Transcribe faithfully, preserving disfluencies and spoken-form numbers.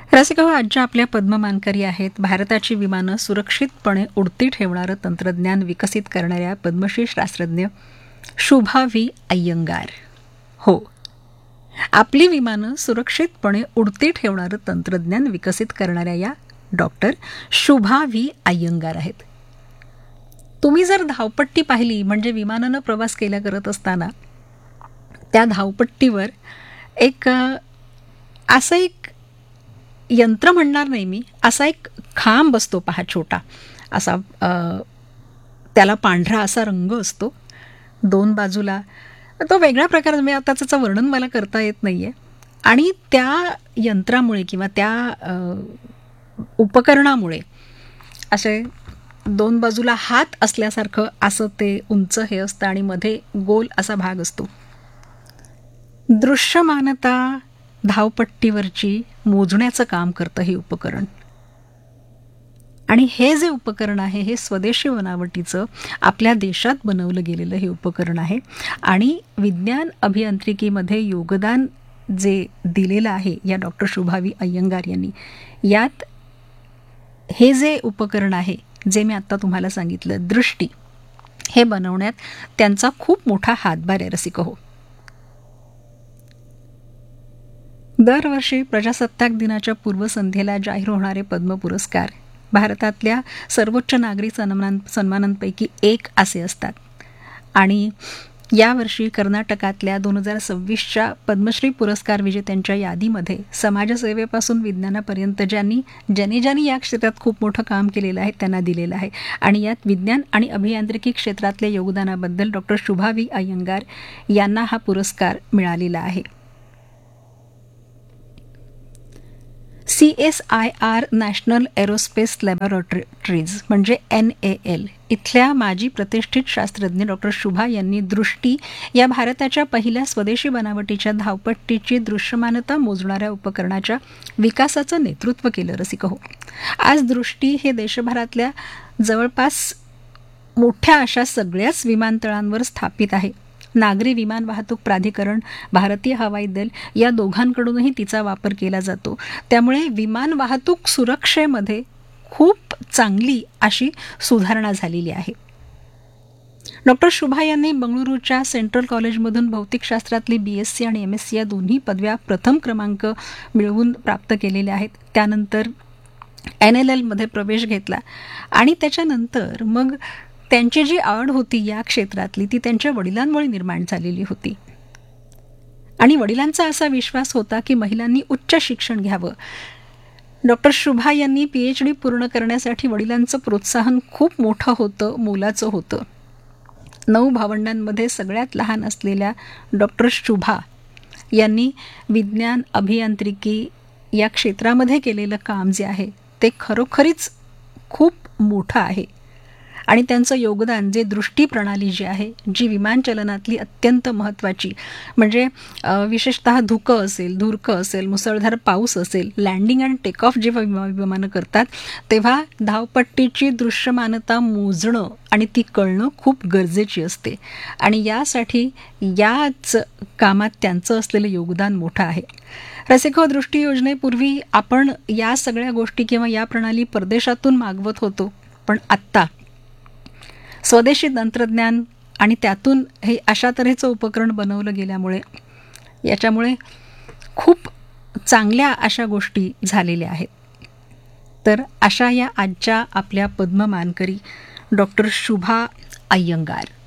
रसिक हो, आजच्या आपल्या पद्ममानकरी आहेत भारताची विमानं सुरक्षितपणे उडती ठेवणारं तंत्रज्ञान विकसित करणाऱ्या पद्मश्री शास्त्रज्ञ शुभा व्ही अय्यंगार. हो, आपली विमानं सुरक्षितपणे उडती ठेवणारं तंत्रज्ञान विकसित करणाऱ्या या डॉक्टर शुभा व्ही अय्यंगार आहेत. तुम्ही जर धावपट्टी पाहिली म्हणजे विमानानं प्रवास केल्या करत असताना त्या धावपट्टीवर एक अ, असं एक यंत्र म्हणणार नाही मी, असा एक खांब असतो पहा छोटा असा, अ, त्याला पांढरा असा रंग असतो दोन बाजूला. तो वेगळ्या प्रकारात म्हणजे आता त्याचं वर्णन मला करता येत नाही आहे. आणि त्या यंत्रामुळे किंवा त्या अ, उपकरणामुळे असे दोन बाजूला हात असल्यासारखं असं ते उंच हे असतं आणि मध्ये गोल असा भाग असतो. दृश्यमानता धावपट्टीवरची मोजण्याचं काम करतं हे उपकरण. आणि हे जे उपकरण आहे हे स्वदेशी बनावटीचं आपल्या देशात बनवलं गेलेलं हे उपकरण आहे. आणि विज्ञान अभियांत्रिकीमध्ये योगदान जे दिलेलं आहे या डॉक्टर शुभा व्ही अय्यंगार यांनी, यात हे जे उपकरण आहे जे मी आत्ता तुम्हाला सांगितलं दृष्टी, हे बनवण्यात त्यांचा खूप मोठा हातभार आहे रसिक हो. दरवर्षी प्रजासत्ताक दिनाच्या पूर्वसंध्येला जाहीर होणारे पद्म पुरस्कार भारतातल्या सर्वोच्च नागरी सन्मान सन्मानांपैकी एक असे असतात. आणि यावर्षी कर्नाटकातल्या दोन हजार सव्वीसच्या पद्मश्री पुरस्कार विजेत्यांच्या यादीमध्ये समाजसेवेपासून विज्ञानापर्यंत ज्यांनी ज्याने ज्यांनी या क्षेत्रात खूप मोठं काम केलेलं आहे त्यांना दिलेलं आहे. आणि यात विज्ञान आणि अभियांत्रिकी क्षेत्रातल्या योगदानाबद्दल डॉक्टर शुभा व्ही अय्यंगार यांना हा पुरस्कार मिळालेला आहे. C S I R national aerospace laboratories म्हणजे एन ए एल इथल्या माजी प्रतिष्ठित शास्त्रज्ञ डॉक्टर शुभा यांनी दृष्टी या भारताच्या पहिल्या स्वदेशी बनावटीच्या धावपट्टीची दृश्यमानता मोजणाऱ्या उपकरणाच्या विकासाचं नेतृत्व केलं रसिक हो. आज दृष्टी हे देशभरातल्या जवळपास मोठ्या अशा सगळ्याच विमानतळांवर स्थापित आहे. नागरी विमान वाहतूक प्राधिकरण, भारतीय हवाई दल या दोघांकडूनही तिचा वापर केला जातो. त्यामुळे विमान वाहतूक सुरक्षेमध्ये खूप चांगली अशी सुधारणा झालेली आहे. डॉक्टर शुभा यांनी बंगळुरूच्या सेंट्रल कॉलेजमधून भौतिकशास्त्रातली बी एस सी आणि एम एस सी या दोन्ही पदव्या प्रथम क्रमांक मिळवून प्राप्त केलेल्या आहेत. त्यानंतर एन एल एलमध्ये प्रवेश घेतला आणि त्याच्यानंतर मग त्यांची जी आवड होती या क्षेत्रातली ती त्यांच्या वडिलांमुळे निर्माण झालेली होती. आणि वडिलांचा असा विश्वास होता की महिलांनी उच्च शिक्षण घ्यावं. डॉक्टर शुभा यांनी पी एच डी पूर्ण करण्यासाठी वडिलांचं प्रोत्साहन खूप मोठं होतं, मोलाचं होतं. नऊ भावंडांमध्ये सगळ्यात लहान असलेल्या डॉक्टर शुभा यांनी विज्ञान अभियांत्रिकी या क्षेत्रामध्ये केलेलं काम जे आहे ते खरोखरीच खूप मोठं आहे. आणि त्यांचं योगदान जे दृष्टी प्रणाली जी आहे, जी विमानचलनातली अत्यंत महत्त्वाची म्हणजे विशेषतः धुकं असेल, धुरकं असेल, मुसळधार पाऊस असेल, लँडिंग अँड टेक ऑफ जेव्हा विमा विमानं करतात तेव्हा धावपट्टीची दृश्यमानता मोजणं आणि ती कळणं खूप गरजेची असते. आणि यासाठी याच कामात त्यांचं असलेलं योगदान मोठं आहे. रसिको, दृष्टी योजनेपूर्वी आपण या सगळ्या गोष्टी किंवा या प्रणाली परदेशातून मागवत होतो, पण आत्ता स्वदेशी तंत्रज्ञान आणि त्यातून हे अशा तऱ्हेचं उपकरण बनवलं गेल्यामुळे याच्यामुळे खूप चांगल्या अशा गोष्टी झालेल्या आहेत. तर अशा या आजच्या आपल्या पद्ममानकरी डॉक्टर शुभा अय्यंगार.